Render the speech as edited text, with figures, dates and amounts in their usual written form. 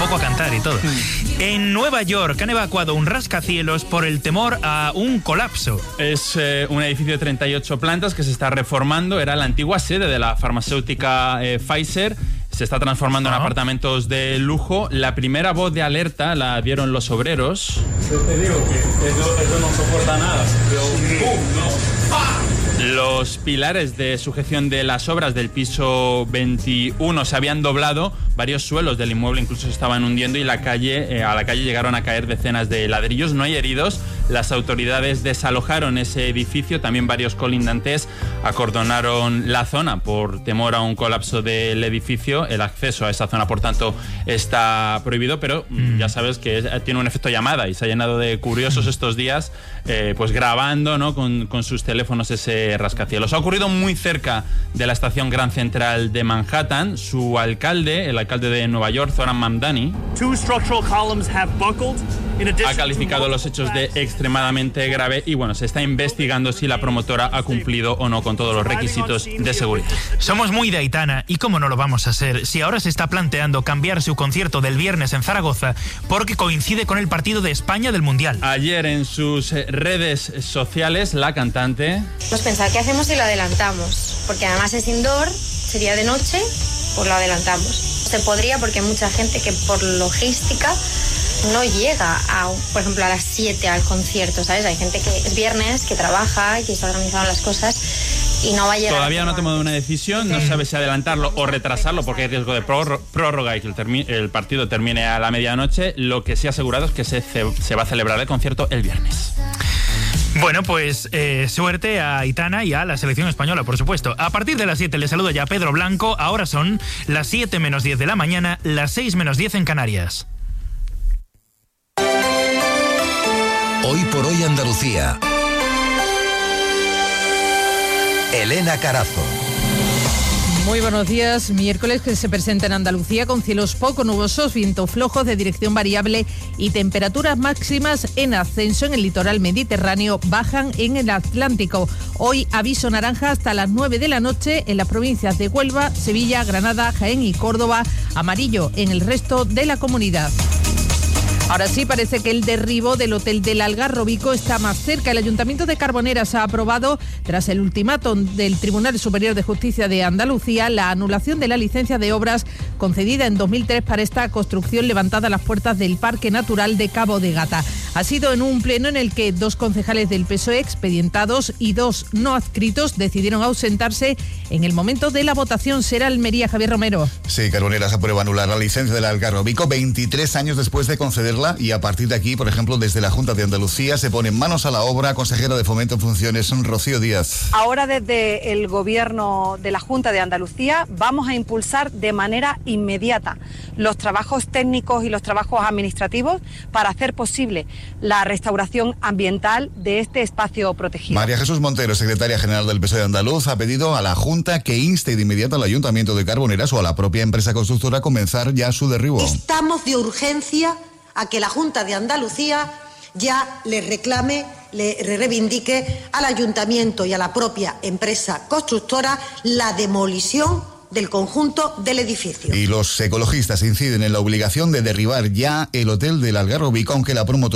poco a cantar y todo. En Nueva York han evacuado un rascacielos por el temor a un colapso. Es un edificio de 38 plantas que se está reformando. Era la antigua sede de la farmacéutica Pfizer. Se está transformando en apartamentos de lujo. La primera voz de alerta la dieron los obreros. Yo te digo que eso no soporta nada. Los pilares de sujeción de las obras del piso 21 se habían doblado, varios suelos del inmueble incluso se estaban hundiendo y a la calle llegaron a caer decenas de ladrillos. No hay heridos, las autoridades desalojaron ese edificio, también varios colindantes acordonaron la zona por temor a un colapso del edificio. El acceso a esa zona, por tanto, está prohibido, pero ya sabes que tiene un efecto llamada y se ha llenado de curiosos estos días, pues grabando, ¿no?, con sus teléfonos ese rascacielos. Ha ocurrido muy cerca de la estación Grand Central de Manhattan. Su alcalde, el alcalde de Nueva York, Zohran Mamdani, ha calificado los hechos de extremadamente grave y bueno, se está investigando si la promotora ha cumplido o no con todos los requisitos de seguridad. Somos muy de Aitana, y cómo no lo vamos a ser si ahora se está planteando cambiar su concierto del viernes en Zaragoza porque coincide con el partido de España del Mundial. Ayer en sus redes sociales la cantante... Pues pensar qué hacemos si lo adelantamos, porque además es indoor, sería de noche, pues lo adelantamos. Se podría porque hay mucha gente que por logística no llega, por ejemplo, a las 7 al concierto, ¿sabes? Hay gente que es viernes, que trabaja, que está organizando las cosas y no va a llegar. Todavía no ha tomado una decisión, no sabe si adelantarlo o retrasarlo porque hay riesgo de prórroga y que el partido termine a la medianoche. Lo que sí ha asegurado es que se va a celebrar el concierto el viernes. Bueno, pues suerte a Aitana y a la selección española, por supuesto. A partir de las 7 le saluda ya Pedro Blanco. Ahora son las 7 menos 10 de la mañana, las 6 menos 10 en Canarias. Hoy por hoy Andalucía. Elena Carazo. Muy buenos días. Miércoles que se presenta en Andalucía con cielos poco nubosos, viento flojo de dirección variable y temperaturas máximas en ascenso en el litoral mediterráneo, bajan en el Atlántico. Hoy aviso naranja hasta las 9 de la noche en las provincias de Huelva, Sevilla, Granada, Jaén y Córdoba, amarillo en el resto de la comunidad. Ahora sí, parece que el derribo del hotel del Algarrobico está más cerca. El Ayuntamiento de Carboneras ha aprobado, tras el ultimátum del Tribunal Superior de Justicia de Andalucía, la anulación de la licencia de obras concedida en 2003 para esta construcción levantada a las puertas del Parque Natural de Cabo de Gata. Ha sido en un pleno en el que 2 concejales del PSOE expedientados y 2 no adscritos decidieron ausentarse en el momento de la votación. Será Almería, Javier Romero. Sí, Carboneras aprueba anular la licencia del Algarrobico 23 años después de concederla, y a partir de aquí, por ejemplo, desde la Junta de Andalucía se ponen manos a la obra. Consejera de Fomento en funciones, Rocío Díaz. Ahora desde el Gobierno de la Junta de Andalucía vamos a impulsar de manera inmediata los trabajos técnicos y los trabajos administrativos para hacer posible la restauración ambiental de este espacio protegido. María Jesús Montero, secretaria general del PSOE andaluz, ha pedido a la Junta que inste de inmediato al Ayuntamiento de Carboneras o a la propia empresa constructora a comenzar ya su derribo. Estamos de urgencia a que la Junta de Andalucía ya le reclame, le reivindique al Ayuntamiento y a la propia empresa constructora la demolición del conjunto del edificio. Y los ecologistas inciden en la obligación de derribar ya el hotel del Algarrobico, aunque la promotora